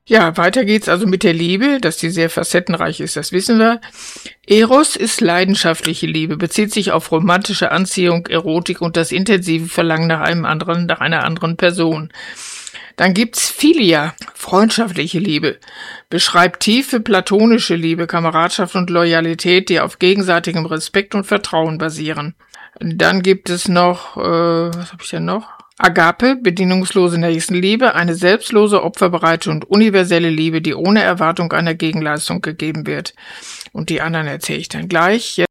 Ja, weiter geht's also mit der Liebe, dass die sehr facettenreich ist, das wissen wir. Eros ist leidenschaftliche Liebe, bezieht sich auf romantische Anziehung, Erotik und das intensive Verlangen nach einer anderen Person. Dann gibt's Philia, freundschaftliche Liebe, beschreibt tiefe platonische Liebe, Kameradschaft und Loyalität, die auf gegenseitigem Respekt und Vertrauen basieren. Dann gibt es noch, was habe ich denn noch? Agape, bedingungslose Nächstenliebe, eine selbstlose, opferbereite und universelle Liebe, die ohne Erwartung einer Gegenleistung gegeben wird. Und die anderen erzähle ich dann gleich.